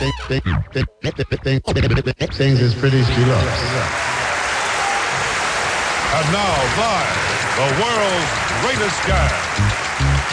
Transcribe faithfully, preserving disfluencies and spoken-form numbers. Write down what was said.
Things is pretty deluxe. And now, live, the world's greatest gang.